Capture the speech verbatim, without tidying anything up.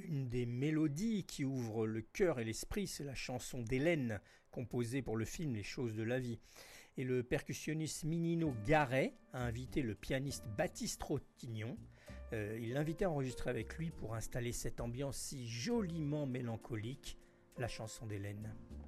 Une des mélodies qui ouvre le cœur et l'esprit, c'est la chanson d'Hélène, composée pour le film Les choses de la vie. Et le percussionniste Minino Garay a invité le pianiste Baptiste Trottignon. Euh, il l'invitait à enregistrer avec lui pour installer cette ambiance si joliment mélancolique, la chanson d'Hélène.